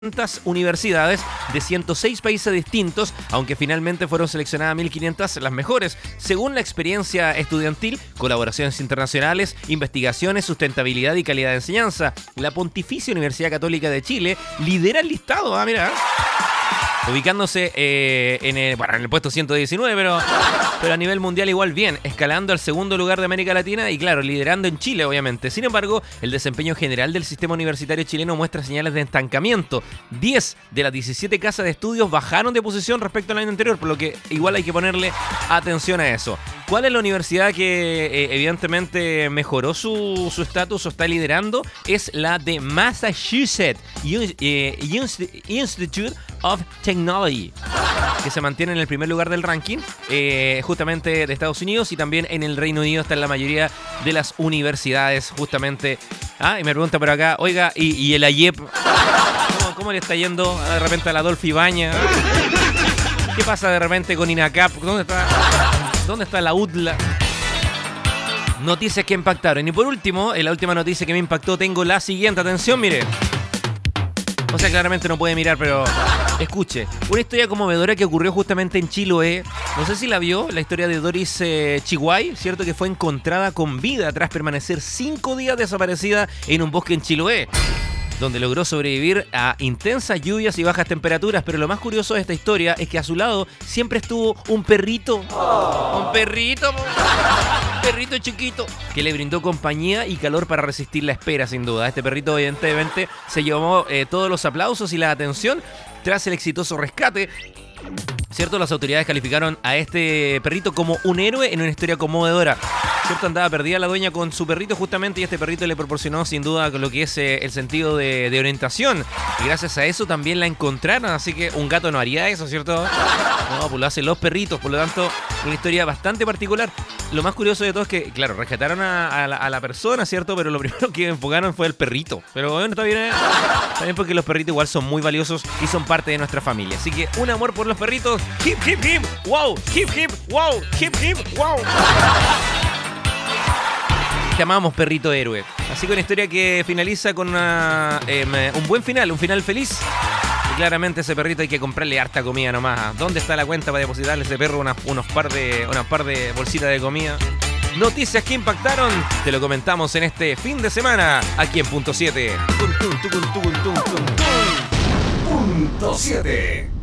universidades de 106 países distintos, aunque finalmente fueron seleccionadas 1.500 las mejores, según la experiencia estudiantil, colaboraciones internacionales, investigaciones, sustentabilidad y calidad de enseñanza. La Pontificia Universidad Católica de Chile lidera el listado, mira, ubicándose en el puesto 119, pero a nivel mundial igual bien, escalando al segundo lugar de América Latina y claro, liderando en Chile obviamente. Sin embargo, el desempeño general del sistema universitario chileno muestra señales de estancamiento. 10 de las 17 casas de estudios bajaron de posición respecto al año anterior, por lo que igual hay que ponerle atención a eso. ¿Cuál es la universidad que evidentemente mejoró su estatus o está liderando? Es la de Massachusetts Institute of Technology, que se mantiene en el primer lugar del ranking, justamente de Estados Unidos, y también en el Reino Unido está en la mayoría de las universidades, justamente. Y me pregunta por acá, oiga, ¿y el AYEP? ¿Cómo le está yendo de repente a la Adolfo Ibáñez? ¿Qué pasa de repente con INACAP? ¿Dónde está la UDLA? Noticias que impactaron. Y por último, en la última noticia que me impactó, tengo la siguiente. Atención, mire. O sea, claramente no puede mirar, pero escuche. Una historia conmovedora que ocurrió justamente en Chiloé. No sé si la vio, la historia de Doris Chiguay, ¿cierto? Que fue encontrada con vida tras permanecer 5 días desaparecida en un bosque en Chiloé, donde logró sobrevivir a intensas lluvias y bajas temperaturas. Pero lo más curioso de esta historia es que a su lado siempre estuvo un perrito. Un perrito chiquito que le brindó compañía y calor para resistir la espera, sin duda. Este perrito evidentemente se llevó todos los aplausos y la atención tras el exitoso rescate. ¿Cierto? Las autoridades calificaron a este perrito como un héroe en una historia conmovedora. ¿Cierto? Andaba perdida la dueña con su perrito justamente, y este perrito le proporcionó sin duda lo que es el sentido de orientación. Y gracias a eso también la encontraron, así que un gato no haría eso, ¿cierto? No, pues lo hacen los perritos, por lo tanto, una historia bastante particular. Lo más curioso de todo es que, claro, rescataron a la persona, ¿cierto? Pero lo primero que enfocaron fue el perrito. Pero bueno, está bien, también porque los perritos igual son muy valiosos y son parte de nuestra familia. Así que un amor por los perritos. Hip, hip, hip, wow, hip, hip, wow, hip, hip, wow. Te amamos, perrito héroe. Así que una historia que finaliza con un buen final, un final feliz. Y claramente ese perrito hay que comprarle harta comida nomás. ¿Dónde está la cuenta para depositarle a ese perro unas par de bolsitas de comida? Noticias que impactaron, te lo comentamos en este fin de semana, aquí en Punto 7. Punto 7.